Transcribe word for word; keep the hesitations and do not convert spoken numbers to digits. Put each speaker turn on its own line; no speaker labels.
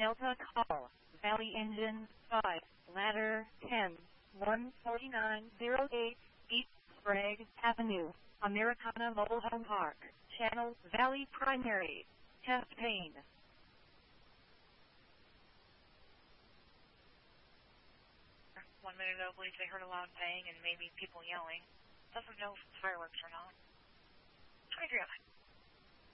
Delta call, Valley Engine five, ladder ten, one forty-nine oh eight, East Sprague Avenue, Americana Mobile Home Park, channel Valley Primary, test pane.
One minute ago, police, they heard a loud bang and maybe people yelling. Doesn't know if it's fireworks or not. Hi, Adriana.